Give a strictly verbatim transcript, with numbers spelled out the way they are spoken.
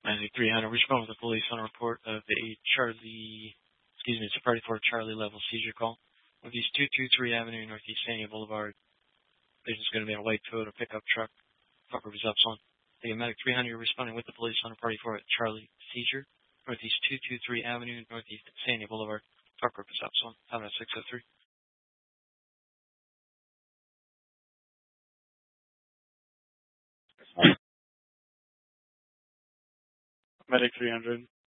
Medic three hundred, respond with the police on a report of a Charlie, excuse me, it's a party for a Charlie level seizure call. Northeast two two three Avenue, Northeast Sania Boulevard. There's going to be a white Toyota pickup truck. Fuck Rivers up on. The Medic three hundred, you're responding with the police on a party for a Charlie seizure. Northeast two two three Avenue, Northeast Sania Boulevard. Fuck Rivers up on. Time at six oh three. Medic three hundred.